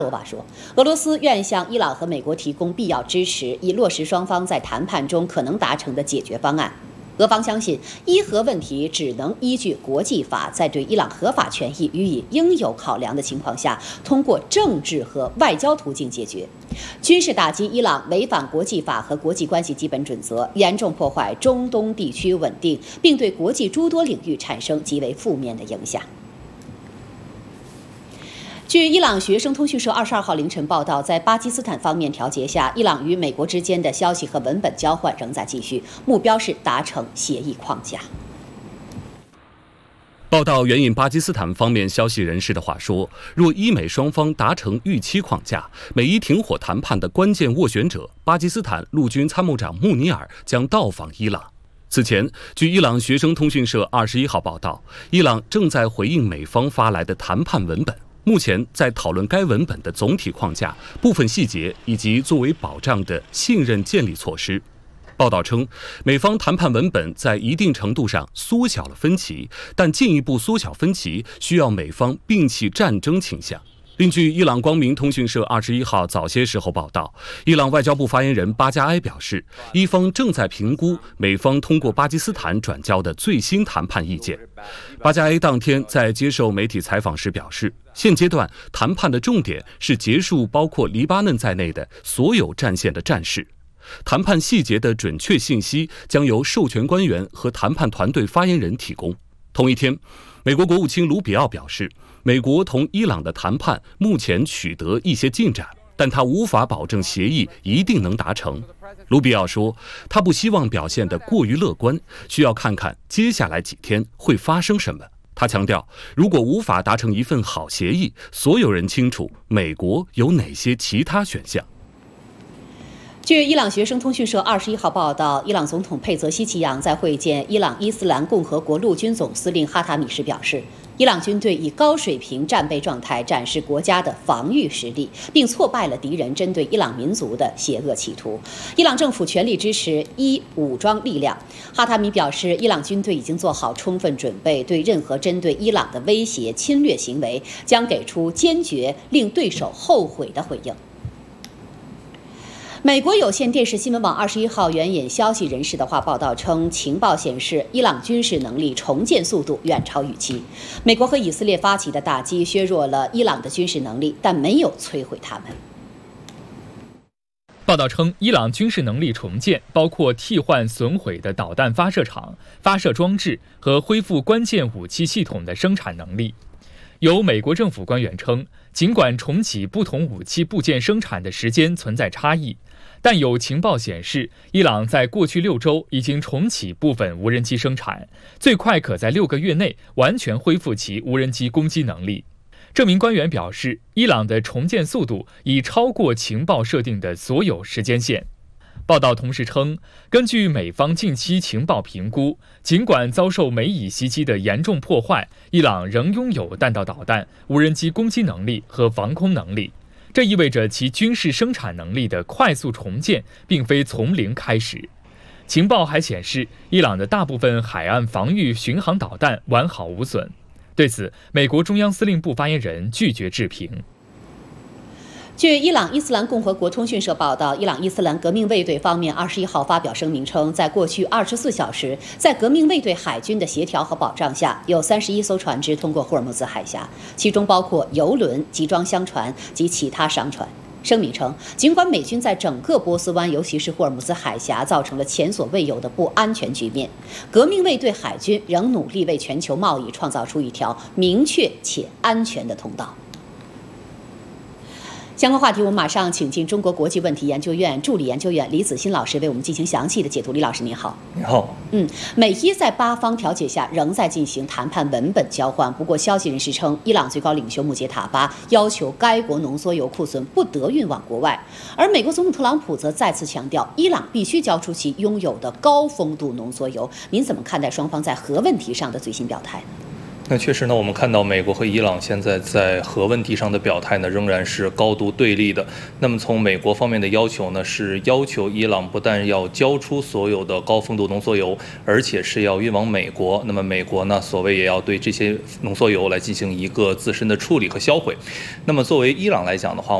罗瓦说，俄罗斯愿向伊朗和美国提供必要支持，以落实双方在谈判中可能达成的解决方案。俄方相信，伊核问题只能依据国际法，在对伊朗合法权益予以应有考量的情况下，通过政治和外交途径解决。军事打击伊朗违反国际法和国际关系基本准则，严重破坏中东地区稳定，并对国际诸多领域产生极为负面的影响。据伊朗学生通讯社22号凌晨报道，在巴基斯坦方面调节下，伊朗与美国之间的消息和文本交换仍在继续，目标是达成协议框架。 报道援引巴基斯坦方面消息人士的话说，若伊美双方达成预期框架，美伊停火谈判的关键斡旋者巴基斯坦陆军参谋长穆尼尔将到访伊朗。此前，据伊朗学生通讯社21号报道，伊朗正在回应美方发来的谈判文本。目前在讨论该文本的总体框架、部分细节以及作为保障的信任建立措施。报道称，美方谈判文本在一定程度上缩小了分歧，但进一步缩小分歧需要美方摒弃战争倾向。另据伊朗光明通讯社21号早些时候报道，伊朗外交部发言人巴加埃表示，伊方正在评估美方通过巴基斯坦转交的最新谈判意见。巴加埃当天在接受媒体采访时表示，现阶段谈判的重点是结束包括黎巴嫩在内的所有战线的战事。谈判细节的准确信息将由授权官员和谈判团队发言人提供。同一天，美国国务卿卢比奥表示，美国同伊朗的谈判目前取得一些进展，但他无法保证协议一定能达成。卢比奥说，他不希望表现得过于乐观，需要看看接下来几天会发生什么。他强调，如果无法达成一份好协议，所有人清楚美国有哪些其他选项。 据伊朗学生通讯社21号报道，伊朗总统佩泽希奇扬在会见伊朗伊斯兰共和国陆军总司令哈塔米时表示，伊朗军队以高水平战备状态展示国家的防御实力，并挫败了敌人针对伊朗民族的邪恶企图。伊朗政府全力支持伊武装力量。哈塔米表示，伊朗军队已经做好充分准备，对任何针对伊朗的威胁、侵略行为将给出坚决令对手后悔的回应。美国有线电视新闻网21号援引消息人士的话报道称，情报显示伊朗军事能力重建速度远超预期。美国和以色列发起的打击削弱了伊朗的军事能力，但没有摧毁他们。 报道称，伊朗军事能力重建包括替换损毁的导弹发射场、发射装置和恢复关键武器系统的生产能力。有美国政府官员称，尽管重启不同武器部件生产的时间存在差异，但有情报显示，伊朗在过去6周已经重启部分无人机生产，最快可在6个月内完全恢复其无人机攻击能力。这名官员表示，伊朗的重建速度已超过情报设定的所有时间线。报道同时称，根据美方近期情报评估，尽管遭受美以袭击的严重破坏，伊朗仍拥有弹道导弹、无人机攻击能力和防空能力。这意味着其军事生产能力的快速重建并非从零开始。情报还显示，伊朗的大部分海岸防御巡航导弹完好无损。对此，美国中央司令部发言人拒绝置评。 据伊朗伊斯兰共和国通讯社报道，伊朗伊斯兰革命卫队方面21号发表声明称，在过去24小时，在革命卫队海军的协调和保障下，有31艘船只通过霍尔木兹海峡，其中包括油轮、集装箱船及其他商船。声明称，尽管美军在整个波斯湾，尤其是霍尔木兹海峡，造成了前所未有的不安全局面，革命卫队海军仍努力为全球贸易创造出一条明确且安全的通道。相关话题，我们马上请进中国国际问题研究院助理研究员李子欣老师为我们进行详细的解读。李老师您好。 你好。 美伊在巴方调解下仍在进行谈判文本交换，不过消息人士称，伊朗最高领袖穆杰塔巴要求该国浓缩铀库存不得运往国外，而美国总统特朗普则再次强调，伊朗必须交出其拥有的高丰度浓缩铀。您怎么看待双方在核问题上的最新表态呢？ 那确实呢，我们看到美国和伊朗现在在核问题上的表态呢，仍然是高度对立的。那么从美国方面的要求呢，是要求伊朗不但要交出所有的高丰度浓缩铀，而且是要运往美国。那么美国呢，所谓也要对这些浓缩铀来进行一个自身的处理和销毁。那么作为伊朗来讲的话，